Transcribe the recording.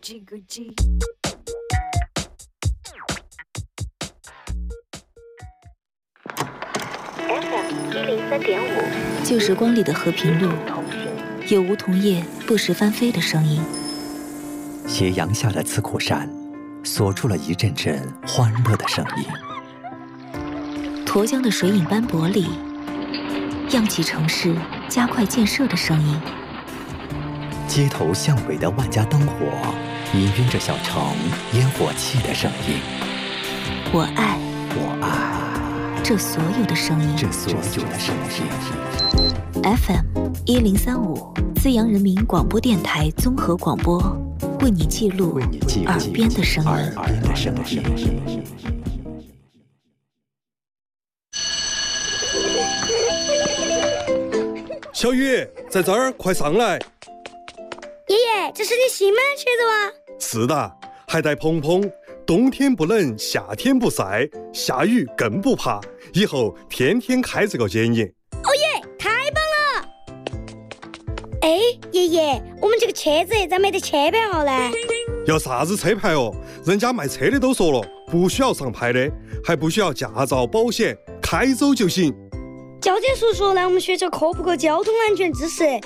旧时光里的和平路，有梧桐叶不时翻飞的声音。 斜阳下的刺库山，锁住了一阵阵欢乐的声音。 沱江的水影斑驳里，漾起城市加快建设的声音。 街头巷尾的万家灯火，氤氲着小城烟火气的声音。 我爱这所有的声音。FM1035资阳人民广播电台综合广播，为你记录耳边的声音。 小雨，在这儿，快上来！ 爷爷，这是你新买的车子吗？ 是的，还带蓬蓬，冬天不冷，夏天不晒，下雨更不怕，以后天天开这个剪影。 哦耶，太棒了！哎，爷爷，我们这个车子咋没得车牌号呢？ 要啥子车牌哦？人家卖车的都说了，不需要上牌的，还不需要驾照、保险，开走就行。 交警叔叔来我们学校科普个交通安全知识，